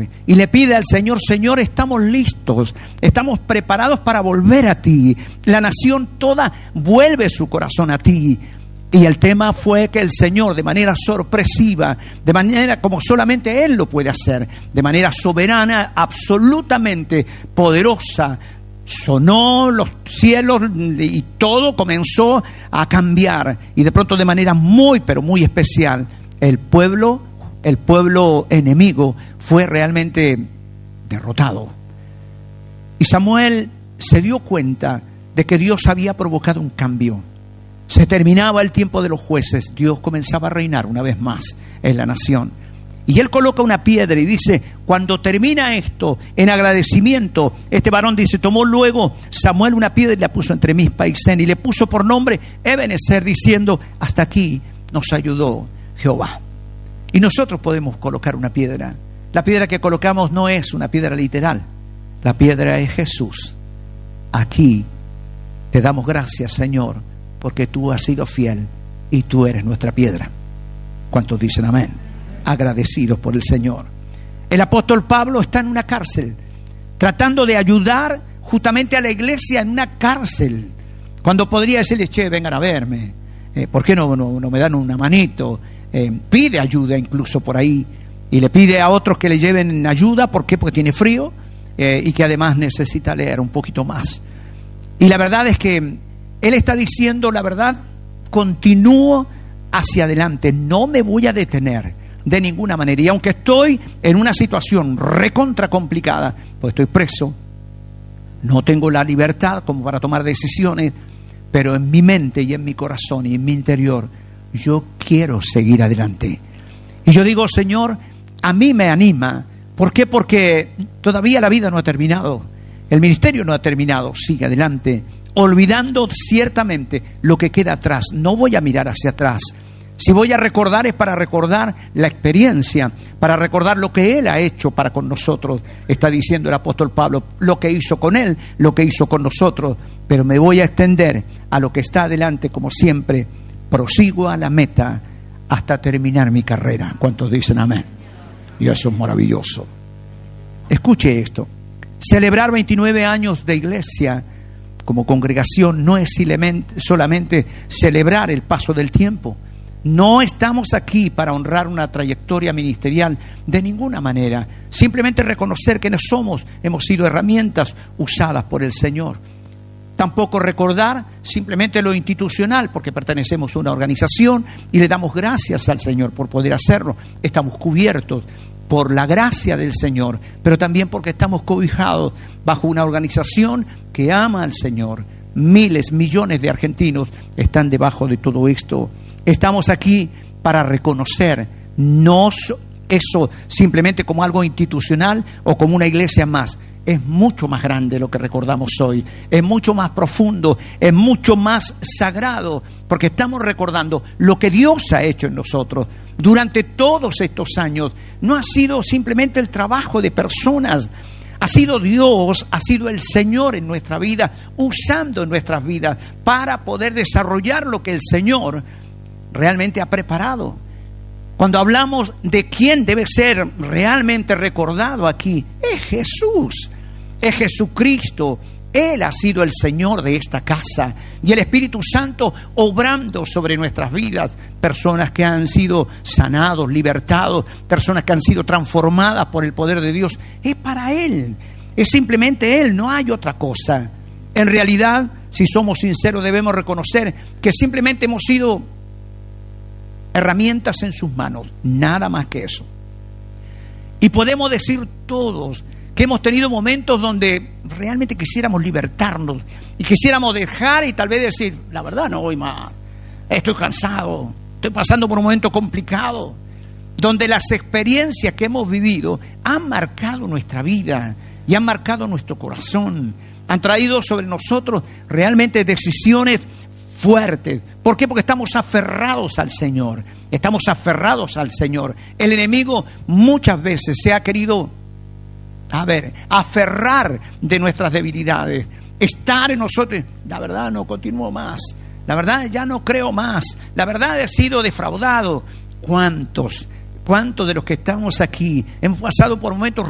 Señor y le pide al Señor: Señor, estamos listos, estamos preparados para volver a ti. La nación toda vuelve su corazón a ti. Y el tema fue que el Señor, de manera sorpresiva, de manera como solamente Él lo puede hacer, de manera soberana, absolutamente poderosa, sonó los cielos y todo comenzó a cambiar. Y de pronto, de manera muy, pero muy especial, el pueblo enemigo fue realmente derrotado. Y Samuel se dio cuenta de que Dios había provocado un cambio. Se terminaba el tiempo de los jueces, Dios comenzaba a reinar una vez más en la nación. Y él coloca una piedra y dice: cuando termina esto, en agradecimiento, este varón dice: tomó luego Samuel una piedra y la puso entre Mizpa y Sen, y le puso por nombre Ebenezer, diciendo: hasta aquí nos ayudó Jehová. Y nosotros podemos colocar una piedra. La piedra que colocamos no es una piedra literal, la piedra es Jesús. Aquí te damos gracias, Señor, porque tú has sido fiel y tú eres nuestra piedra. ¿Cuántos dicen amén? Agradecidos por el Señor. El apóstol Pablo está en una cárcel, tratando de ayudar justamente a la iglesia en una cárcel, cuando podría decirles: che, vengan a verme, ¿por qué no me dan una manito? Pide ayuda incluso por ahí, y le pide a otros que le lleven ayuda. ¿Por qué? Porque tiene frío y que además necesita leer un poquito más. Y la verdad es que él está diciendo: la verdad, continúo hacia adelante, no me voy a detener de ninguna manera. Y aunque estoy en una situación recontra complicada, pues estoy preso, no tengo la libertad como para tomar decisiones, pero en mi mente y en mi corazón y en mi interior, yo quiero seguir adelante. Y yo digo: Señor, a mí me anima. ¿Por qué? Porque todavía la vida no ha terminado, el ministerio no ha terminado. Sigue adelante, olvidando ciertamente lo que queda atrás. No voy a mirar hacia atrás. Si voy a recordar, es para recordar la experiencia, para recordar lo que Él ha hecho para con nosotros. Está diciendo el apóstol Pablo: lo que hizo con Él, lo que hizo con nosotros. Pero me voy a extender a lo que está adelante, como siempre. Prosigo a la meta hasta terminar mi carrera. ¿Cuántos dicen amén? Y eso es maravilloso. Escuche esto: celebrar 29 años de iglesia como congregación no es solamente celebrar el paso del tiempo. No estamos aquí para honrar una trayectoria ministerial de ninguna manera. Simplemente reconocer que hemos sido herramientas usadas por el Señor. Tampoco recordar simplemente lo institucional, porque pertenecemos a una organización y le damos gracias al Señor por poder hacerlo. Estamos cubiertos por la gracia del Señor, pero también porque estamos cobijados bajo una organización que ama al Señor. Miles, millones de argentinos están debajo de todo esto. Estamos aquí para reconocer, no eso simplemente como algo institucional o como una iglesia más. Es mucho más grande lo que recordamos hoy, es mucho más profundo, es mucho más sagrado, porque estamos recordando lo que Dios ha hecho en nosotros durante todos estos años. No ha sido simplemente el trabajo de personas, ha sido Dios, ha sido el Señor en nuestra vida, usando en nuestras vidas para poder desarrollar lo que el Señor realmente ha preparado. Cuando hablamos de quién debe ser realmente recordado aquí, es Jesús, es Jesucristo. Él ha sido el Señor de esta casa y el Espíritu Santo obrando sobre nuestras vidas. Personas que han sido sanados, libertados, personas que han sido transformadas por el poder de Dios. Es para Él, es simplemente Él, no hay otra cosa. En realidad, si somos sinceros, debemos reconocer que simplemente hemos sido herramientas en sus manos, nada más que eso. Y podemos decir todos que hemos tenido momentos donde realmente quisiéramos libertarnos y quisiéramos dejar y tal vez decir: la verdad no voy más, estoy cansado, estoy pasando por un momento complicado, donde las experiencias que hemos vivido han marcado nuestra vida y han marcado nuestro corazón, han traído sobre nosotros realmente decisiones fuertes. ¿Por qué? Porque estamos aferrados al Señor. Estamos aferrados al Señor. El enemigo muchas veces se ha querido aferrar de nuestras debilidades, estar en nosotros. La verdad no continúo más, la verdad ya no creo más, la verdad he sido defraudado. ¿Cuántos de los que estamos aquí hemos pasado por momentos